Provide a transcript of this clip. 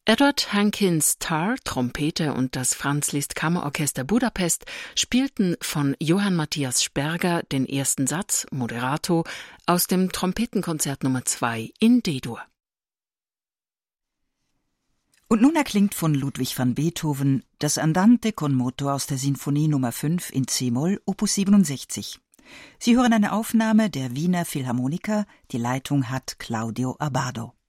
Edward Hankins Tar, Trompete und das Franz Liszt Kammerorchester Budapest spielten von Johann Matthias Sperger den ersten Satz, Moderato, aus dem Trompetenkonzert Nummer 2 in D-Dur. Und nun erklingt von Ludwig van Beethoven das Andante con moto aus der Sinfonie Nummer 5 in C-Moll, Opus 67. Sie hören eine Aufnahme der Wiener Philharmoniker, die Leitung hat Claudio Abbado.